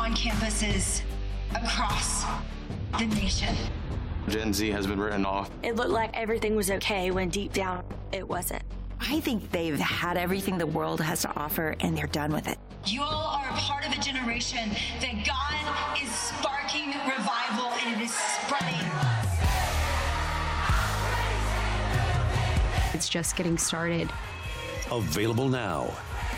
on campuses across the nation. Gen Z has been written off. It looked like everything was okay when deep down it wasn't. I think they've had everything the world has to offer and they're done with it. You all are a part of a generation that God is sparking revival and it is spreading. It's just getting started. Available now.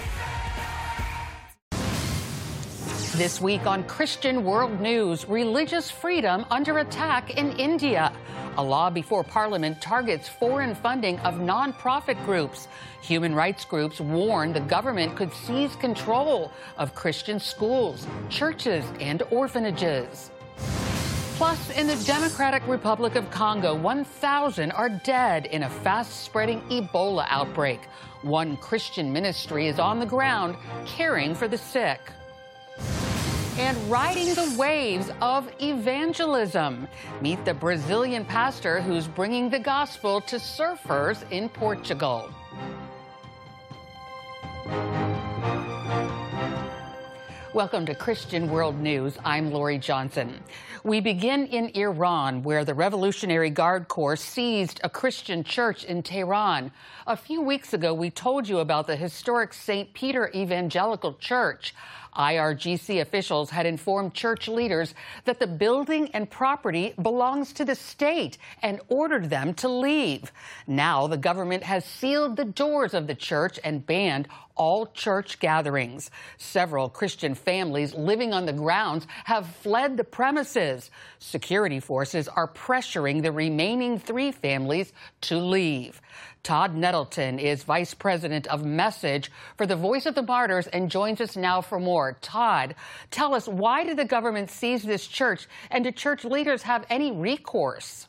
This week on Christian World News, religious freedom under attack in India. A law before Parliament targets foreign funding of non-profit groups. Human rights groups warn the government could seize control of Christian schools, churches, and orphanages. Plus, in the Democratic Republic of Congo, 1,000 are dead in a fast-spreading Ebola outbreak. One Christian ministry is on the ground caring for the sick. And riding the waves of evangelism. Meet the Brazilian pastor who's bringing the gospel to surfers in Portugal. Welcome to Christian World News. I'm Lori Johnson. We begin in Iran, where the Revolutionary Guard Corps seized a Christian church in Tehran. A few weeks ago, we told you about the historic St. Peter Evangelical Church. IRGC officials had informed church leaders that the building and property belongs to the state and ordered them to leave. Now the government has sealed the doors of the church and banned all church gatherings. Several Christian families living on the grounds have fled the premises. Security forces are pressuring the remaining 3 families to leave. Todd Nettleton is Vice President of Message for the Voice of the Martyrs and joins us now for more. Todd, tell us, why did the government seize this church, and do church leaders have any recourse?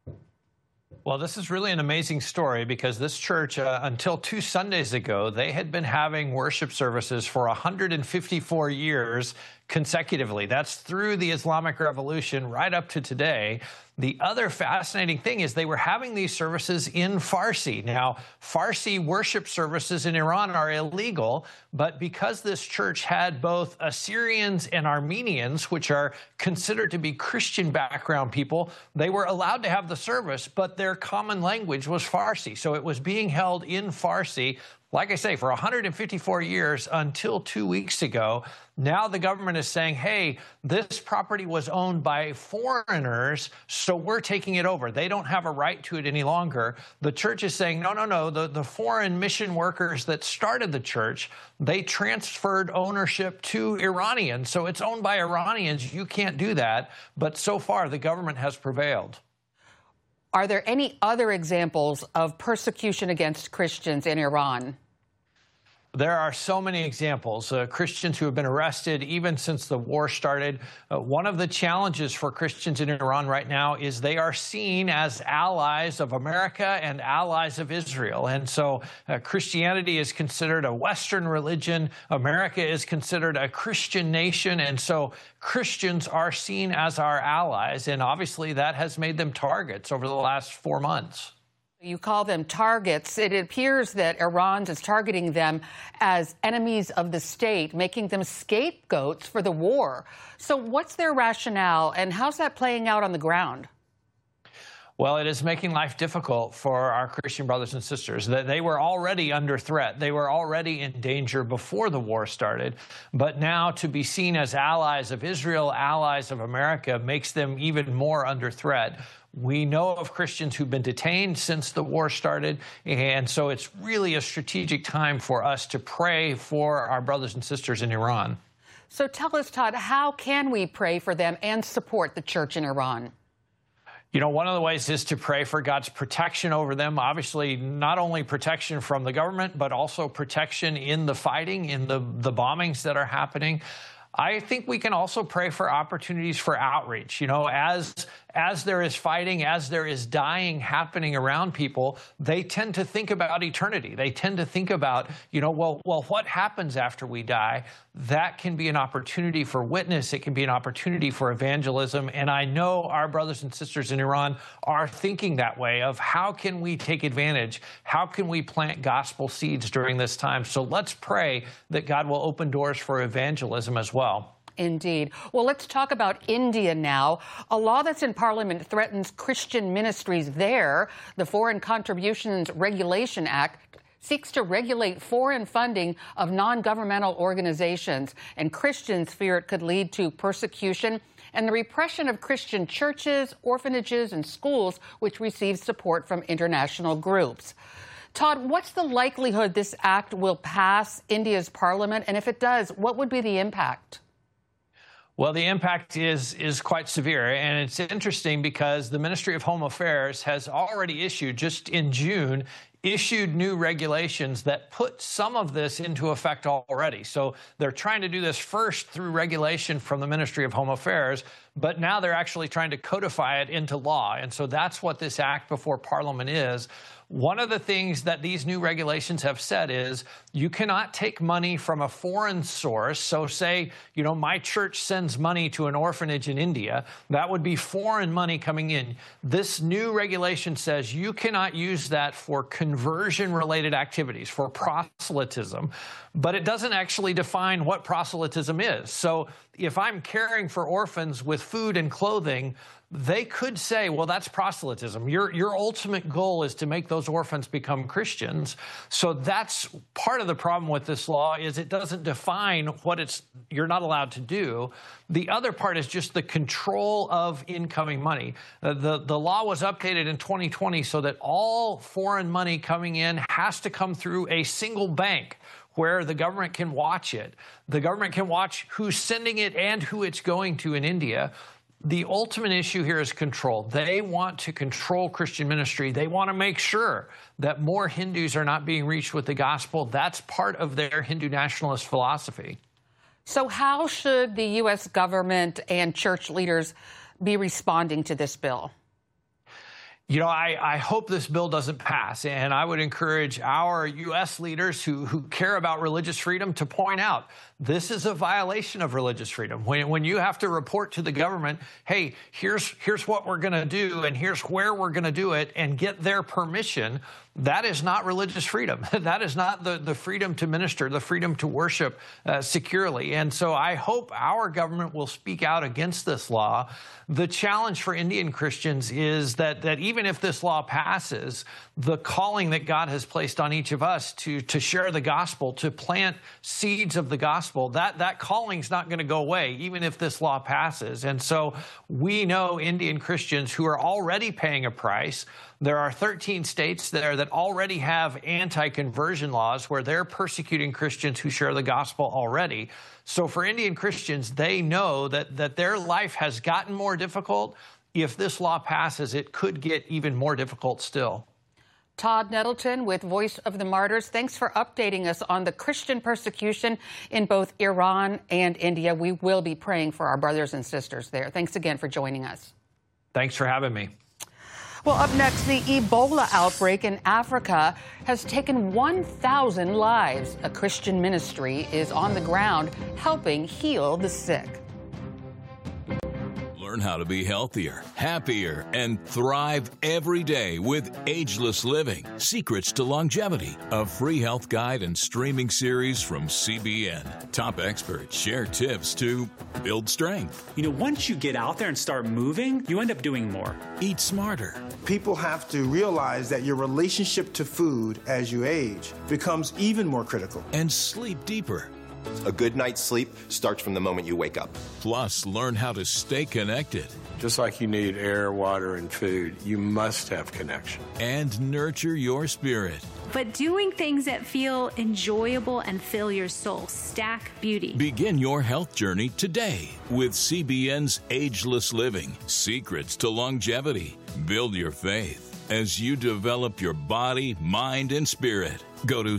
Well, this is really an amazing story because this church, until 2 Sundays ago, they had been having worship services for 154 years consecutively. That's through the Islamic Revolution right up to today. The other fascinating thing is they were having these services in Farsi. Now, Farsi worship services in Iran are illegal, but because this church had both Assyrians and Armenians, which are considered to be Christian background people, they were allowed to have the service, but their common language was Farsi. So it was being held in Farsi, like I say, for 154 years until 2 weeks ago. Now the government is saying, hey, this property was owned by foreigners, so we're taking it over. They don't have a right to it any longer. The church is saying, no, the foreign mission workers that started the church, they transferred ownership to Iranians. So it's owned by Iranians. You can't do that. But so far, the government has prevailed. Are there any other examples of persecution against Christians in Iran? There are so many examples. Christians who have been arrested even since the war started. One of the challenges for Christians in Iran right now is they are seen as allies of America and allies of Israel. And so Christianity is considered a Western religion. America is considered a Christian nation. And so Christians are seen as our allies. And obviously that has made them targets over the last 4 months. You call them targets. It appears that Iran is targeting them as enemies of the state, making them scapegoats for the war. So what's their rationale, and how's that playing out on the ground? Well, it is making life difficult for our Christian brothers and sisters. They were already under threat. They were already in danger before the war started. But now to be seen as allies of Israel, allies of America, makes them even more under threat. We know of Christians who've been detained since the war started, and so it's really a strategic time for us to pray for our brothers and sisters in Iran. So tell us, Todd, how can we pray for them and support the church in Iran? You know, one of the ways is to pray for God's protection over them. Obviously, not only protection from the government, but also protection in the fighting, in the bombings that are happening. I think we can also pray for opportunities for outreach. You know, as there is fighting, as there is dying happening around people, they tend to think about eternity. They tend to think about, you know, well, what happens after we die? That can be an opportunity for witness. It can be an opportunity for evangelism. And I know our brothers and sisters in Iran are thinking that way of how can we take advantage? How can we plant gospel seeds during this time? So let's pray that God will open doors for evangelism as well. Indeed. Well, let's talk about India now. A law that's in Parliament threatens Christian ministries there. The Foreign Contributions Regulation Act seeks to regulate foreign funding of non-governmental organizations, and Christians fear it could lead to persecution and the repression of Christian churches, orphanages, and schools which receive support from international groups. Todd, what's the likelihood this act will pass India's parliament? And if it does, what would be the impact? Well, the impact is quite severe, and it's interesting because the Ministry of Home Affairs has already issued, just in June, issued new regulations that put some of this into effect already. So they're trying to do this first through regulation from the Ministry of Home Affairs, but now they're actually trying to codify it into law. And so that's what this act before Parliament is. One of the things that these new regulations have said is you cannot take money from a foreign source. So say, my church sends money to an orphanage in India. That would be foreign money coming in. This new regulation says you cannot use that for conversion-related activities, for proselytism, but it doesn't actually define what proselytism is. So if I'm caring for orphans with food and clothing, they could say, well, that's proselytism. Your ultimate goal is to make those orphans become Christians. So that's part of the problem with this law, is it doesn't define what you're not allowed to do. The other part is just the control of incoming money. The law was updated in 2020 so that all foreign money coming in has to come through a single bank where the government can watch it. The government can watch who's sending it and who it's going to in India. The ultimate issue here is control. They want to control Christian ministry. They want to make sure that more Hindus are not being reached with the gospel. That's part of their Hindu nationalist philosophy. So how should the U.S. government and church leaders be responding to this bill? I hope this bill doesn't pass, and I would encourage our U.S. leaders who care about religious freedom to point out this is a violation of religious freedom. When you have to report to the government, hey, here's what we're going to do, and here's where we're going to do it, and get their permission, that is not religious freedom. That is not the freedom to minister, the freedom to worship securely. And so I hope our government will speak out against this law. The challenge for Indian Christians is that even if this law passes, the calling that God has placed on each of us to share the gospel, to plant seeds of the gospel, that calling's not going to go away, even if this law passes. And so we know Indian Christians who are already paying a price. There are 13 states there that already have anti-conversion laws where they're persecuting Christians who share the gospel already. So for Indian Christians, they know that their life has gotten more difficult. If this law passes, it could get even more difficult still. Todd Nettleton with Voice of the Martyrs, thanks for updating us on the Christian persecution in both Iran and India. We will be praying for our brothers and sisters there. Thanks again for joining us. Thanks for having me. Well, up next, the Ebola outbreak in Africa has taken 1,000 lives. A Christian ministry is on the ground helping heal the sick. Learn how to be healthier, happier, and thrive every day with Ageless Living, Secrets to Longevity, a free health guide and streaming series from CBN. Top experts share tips to build strength. Once you get out there and start moving, you end up doing more. Eat smarter. People have to realize that your relationship to food as you age becomes even more critical. And sleep deeper. A good night's sleep starts from the moment you wake up. Plus, learn how to stay connected. Just like you need air, water, and food, you must have connection. And nurture your spirit. But doing things that feel enjoyable and fill your soul. Stack Beauty. Begin your health journey today with CBN's Ageless Living, Secrets to Longevity. Build your faith as you develop your body, mind, and spirit. Go to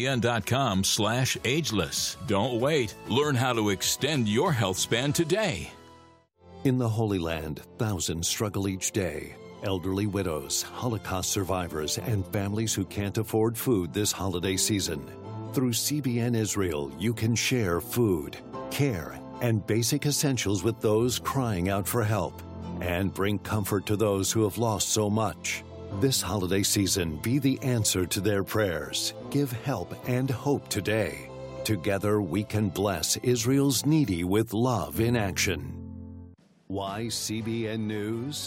cbn.com/ageless. Don't wait. Learn how to extend your health span today. In the Holy Land, thousands struggle each day. Elderly widows, Holocaust survivors, and families who can't afford food this holiday season. Through CBN Israel, you can share food, care, and basic essentials with those crying out for help, and bring comfort to those who have lost so much. This holiday season, be the answer to their prayers. Give help and hope today. Together we can bless Israel's needy with love in action. Why CBN News?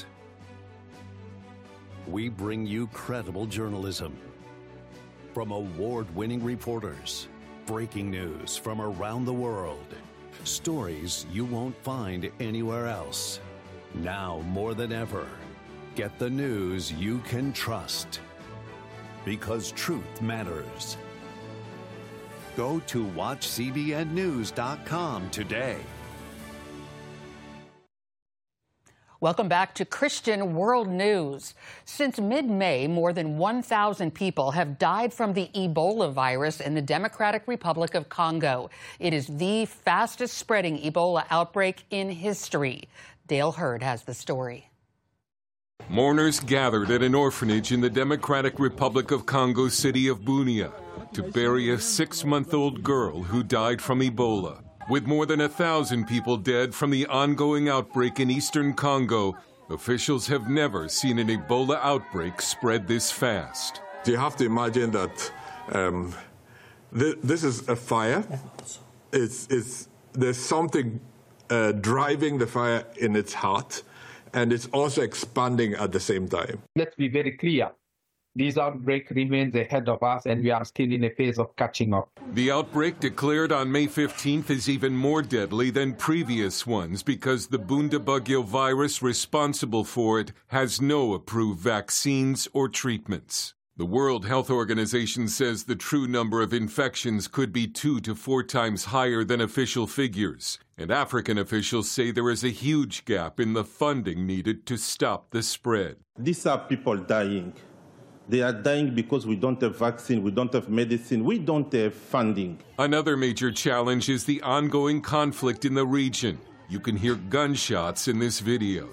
We bring you credible journalism from award-winning reporters, breaking news from around the world, stories you won't find anywhere else. Now more than ever, get the news you can trust. Because truth matters. Go to watchcbnnews.com today. Welcome back to Christian World News. Since mid-May, more than 1,000 people have died from the Ebola virus in the Democratic Republic of Congo. It is the fastest spreading Ebola outbreak in history. Dale Hurd has the story. Mourners gathered at an orphanage in the Democratic Republic of Congo city of Bunia to bury a 6-month-old girl who died from Ebola. With more than 1,000 people dead from the ongoing outbreak in eastern Congo, officials have never seen an Ebola outbreak spread this fast. You have to imagine that this is a fire. There's something driving the fire in its heart, and it's also expanding at the same time. Let's be very clear. This outbreak remains ahead of us, and we are still in a phase of catching up. The outbreak declared on May 15th is even more deadly than previous ones because the Bundibugyo virus responsible for it has no approved vaccines or treatments. The World Health Organization says the true number of infections could be 2 to 4 times higher than official figures. And African officials say there is a huge gap in the funding needed to stop the spread. These are people dying. They are dying because we don't have vaccine, we don't have medicine, we don't have funding. Another major challenge is the ongoing conflict in the region. You can hear gunshots in this video.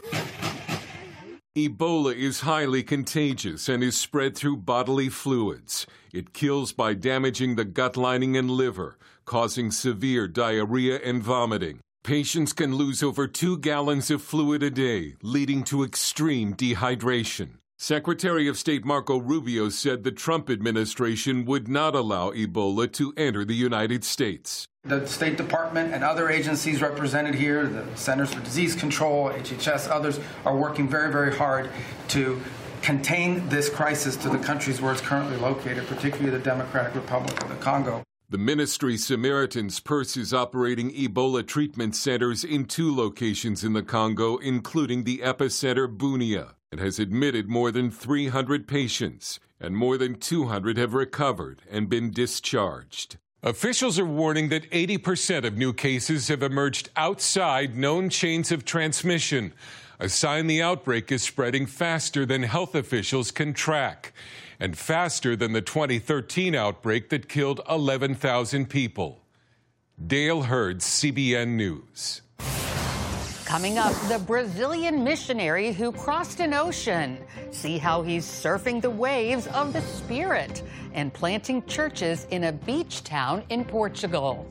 Ebola is highly contagious and is spread through bodily fluids. It kills by damaging the gut lining and liver, causing severe diarrhea and vomiting. Patients can lose over 2 gallons of fluid a day, leading to extreme dehydration. Secretary of State Marco Rubio said the Trump administration would not allow Ebola to enter the United States. The State Department and other agencies represented here, the Centers for Disease Control, HHS, others, are working very, very hard to contain this crisis to the countries where it's currently located, particularly the Democratic Republic of the Congo. The Ministry Samaritan's Purse is operating Ebola treatment centers in 2 locations in the Congo, including the epicenter Bunia. It has admitted more than 300 patients, and more than 200 have recovered and been discharged. Officials are warning that 80% of new cases have emerged outside known chains of transmission, a sign the outbreak is spreading faster than health officials can track, and faster than the 2013 outbreak that killed 11,000 people. Dale Hurd, CBN News. Coming up, the Brazilian missionary who crossed an ocean. See how he's surfing the waves of the Spirit and planting churches in a beach town in Portugal.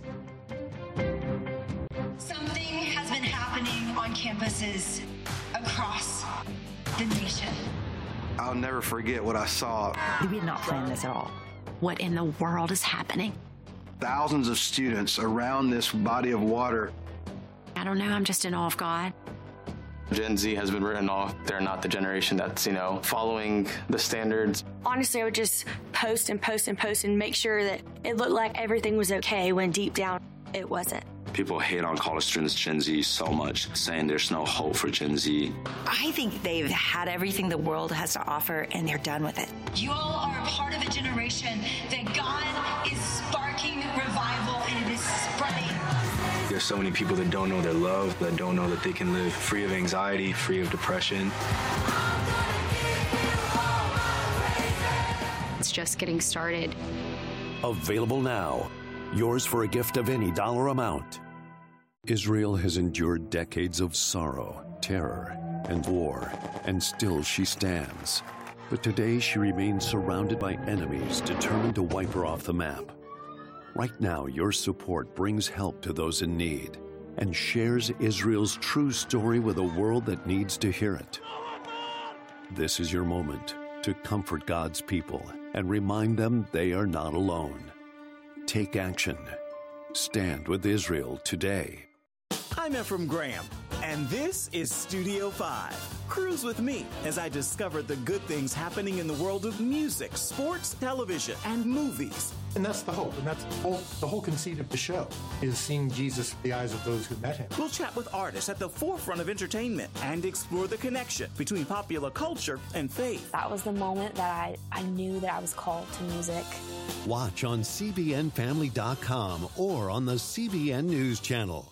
Something has been happening on campuses across the nation. I'll never forget what I saw. We did not plan this at all. What in the world is happening? Thousands of students around this body of water. I don't know, I'm just in awe of God. Gen Z has been written off. They're not the generation that's, following the standards. Honestly, I would just post and post and post and make sure that it looked like everything was okay when deep down it wasn't. People hate on college students, Gen Z, so much, saying there's no hope for Gen Z. I think they've had everything the world has to offer, and they're done with it. You all are a part of a generation that God is sparking revival, and it is spreading. There's so many people that don't know their love, that don't know that they can live free of anxiety, free of depression. It's just getting started. Available now. Yours for a gift of any dollar amount. Israel has endured decades of sorrow, terror, and war, and still she stands. But today she remains surrounded by enemies determined to wipe her off the map. Right now, your support brings help to those in need and shares Israel's true story with a world that needs to hear it. This is your moment to comfort God's people and remind them they are not alone. Take action. Stand with Israel today. I'm Ephraim Graham, and this is Studio 5. Cruise with me as I discover the good things happening in the world of music, sports, television, and movies. And that's the hope, and that's the whole conceit of the show, is seeing Jesus through the eyes of those who met him. We'll chat with artists at the forefront of entertainment and explore the connection between popular culture and faith. That was the moment that I knew that I was called to music. Watch on CBNFamily.com or on the CBN News Channel.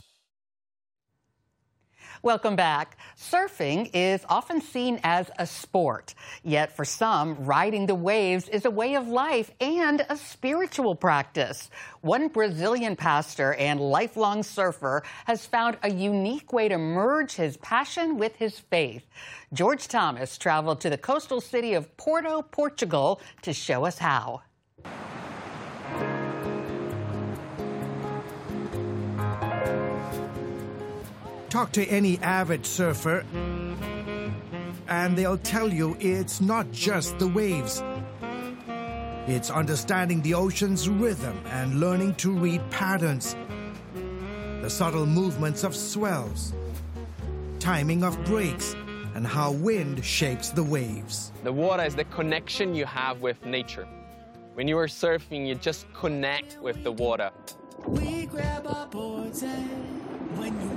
Welcome back. Surfing is often seen as a sport, yet for some, riding the waves is a way of life and a spiritual practice. One Brazilian pastor and lifelong surfer has found a unique way to merge his passion with his faith. George Thomas traveled to the coastal city of Porto, Portugal, to show us how. Talk to any avid surfer, and they'll tell you it's not just the waves. It's understanding the ocean's rhythm and learning to read patterns, the subtle movements of swells, timing of breaks, and how wind shapes the waves. The water is the connection you have with nature. When you are surfing, you just connect with the water. We grab our boards and when you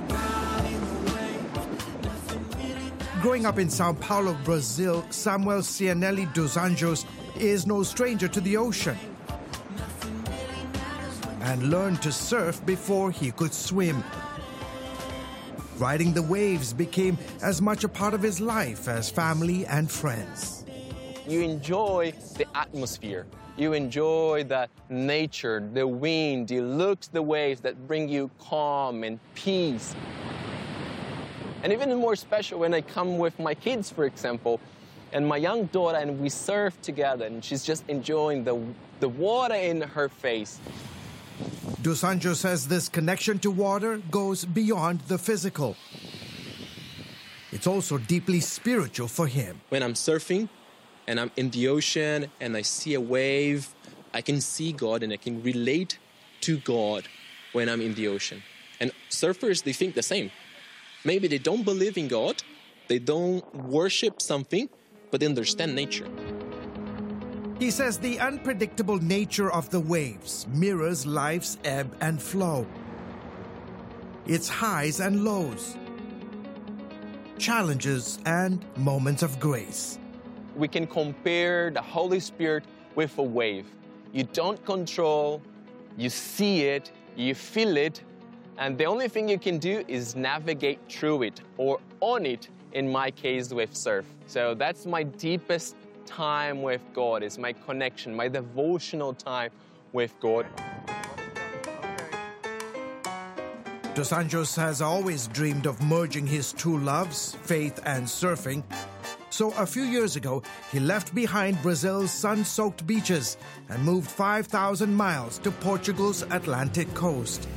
Growing up in Sao Paulo, Brazil, Samuel Cianelli dos Anjos is no stranger to the ocean and learned to surf before he could swim. Riding the waves became as much a part of his life as family and friends. You enjoy the atmosphere. You enjoy the nature, the wind, you look at the waves that bring you calm and peace. And even more special when I come with my kids, for example, and my young daughter, and we surf together, and she's just enjoying the water in her face. Dos Anjos says this connection to water goes beyond the physical. It's also deeply spiritual for him. When I'm surfing and I'm in the ocean and I see a wave, I can see God and I can relate to God when I'm in the ocean. And surfers, they think the same. Maybe they don't believe in God, they don't worship something, but they understand nature. He says the unpredictable nature of the waves mirrors life's ebb and flow. Its highs and lows, challenges and moments of grace. We can compare the Holy Spirit with a wave. You don't control, you see it, you feel it, and the only thing you can do is navigate through it or on it, in my case with surf. So that's my deepest time with God, is my connection, my devotional time with God. Dos Anjos has always dreamed of merging his two loves, faith and surfing. So a few years ago, he left behind Brazil's sun-soaked beaches and moved 5,000 miles to Portugal's Atlantic coast.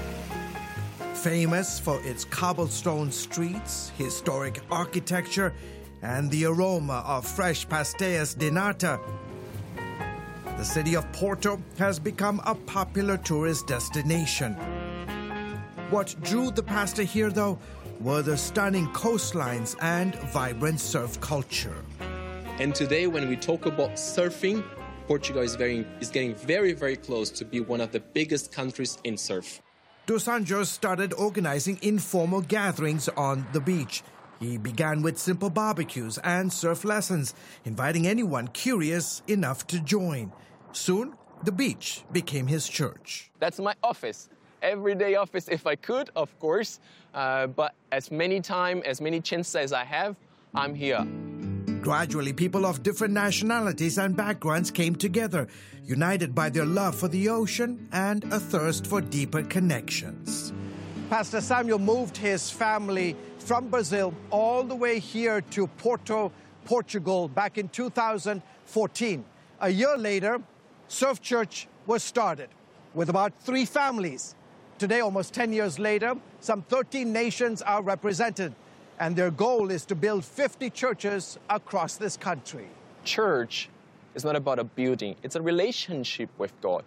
Famous for its cobblestone streets, historic architecture, and the aroma of fresh pastéis de nata, the city of Porto has become a popular tourist destination. What drew the pastor here, though, were the stunning coastlines and vibrant surf culture. And today, when we talk about surfing, Portugal is getting very, very close to be one of the biggest countries in surf. Dos Anjos started organizing informal gatherings on the beach. He began with simple barbecues and surf lessons, inviting anyone curious enough to join. Soon, the beach became his church. That's my office. Everyday office if I could, of course, but as many chances as I have, I'm here. Gradually, people of different nationalities and backgrounds came together, united by their love for the ocean and a thirst for deeper connections. Pastor Samuel moved his family from Brazil all the way here to Porto, Portugal, back in 2014. A year later, Surf Church was started with about 3 families. Today, almost 10 years later, some 13 nations are represented, and their goal is to build 50 churches across this country. Church is not about a building. It's a relationship with God.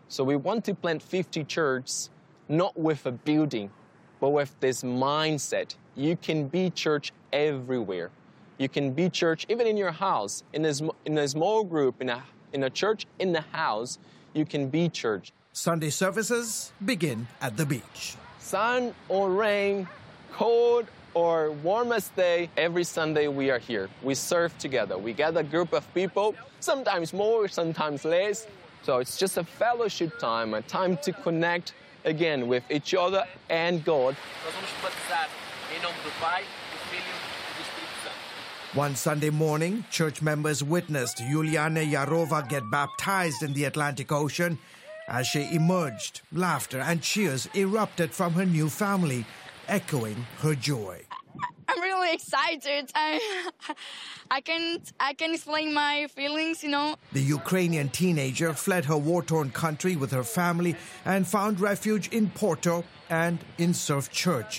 So we want to plant 50 churches, not with a building, but with this mindset. You can be church everywhere. You can be church even in your house, in a small group, in a church in the house. You can be church. Sunday services begin at the beach. Sun or rain, cold or warmest day, every Sunday we are here. We serve together. We gather a group of people, sometimes more, sometimes less. So it's just a fellowship time, a time to connect again with each other and God. One Sunday morning, church members witnessed Yuliana Yarova get baptized in the Atlantic Ocean. As she emerged, laughter and cheers erupted from her new family, echoing her joy. I'm really excited. I can explain my feelings, you know. The Ukrainian teenager fled her war-torn country with her family and found refuge in Porto and in Surf Church.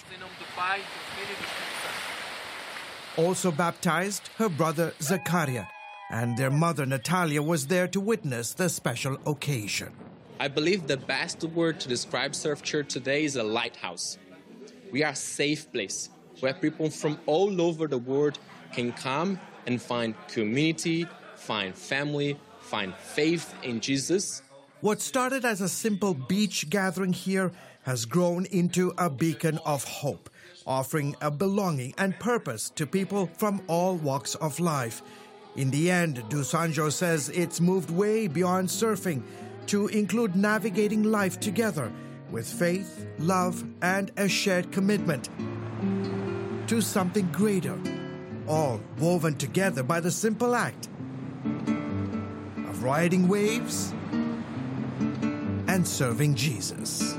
Also baptized, her brother Zakaria, and their mother Natalia was there to witness the special occasion. I believe the best word to describe Surf Church today is a lighthouse. We are a safe place where people from all over the world can come and find community, find family, find faith in Jesus. What started as a simple beach gathering here has grown into a beacon of hope, offering a belonging and purpose to people from all walks of life. In the end, Dusanjo says it's moved way beyond surfing to include navigating life together with faith, love, and a shared commitment to something greater, all woven together by the simple act of riding waves and serving Jesus.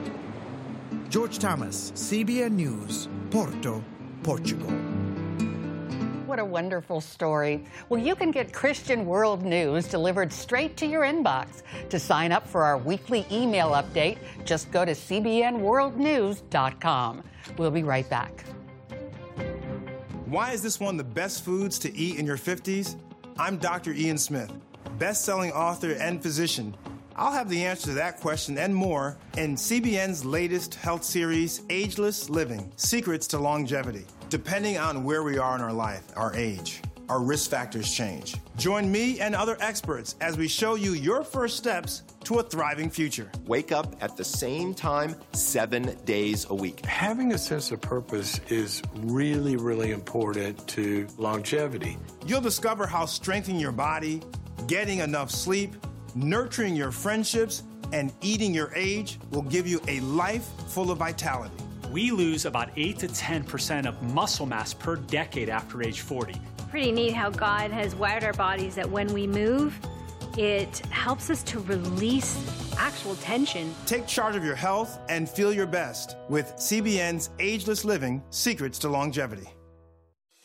George Thomas, CBN News, Porto, Portugal. What a wonderful story. Well, you can get Christian World News delivered straight to your inbox. To sign up for our weekly email update, just go to cbnworldnews.com. We'll be right back. Why is this one of the best foods to eat in your 50s? I'm Dr. Ian Smith, best-selling author and physician. I'll have the answer to that question and more in CBN's latest health series, Ageless Living: Secrets to Longevity. Depending on where we are in our life, our age, our risk factors change. Join me and other experts as we show you your first steps to a thriving future. Wake up at the same time 7 days a week. Having a sense of purpose is really, really important to longevity. You'll discover how strengthening your body, getting enough sleep, nurturing your friendships, and eating your age will give you a life full of vitality. We lose about 8 to 10% of muscle mass per decade after age 40. Pretty neat how God has wired our bodies that when we move, it helps us to release actual tension. Take charge of your health and feel your best with CBN's Ageless Living: Secrets to Longevity.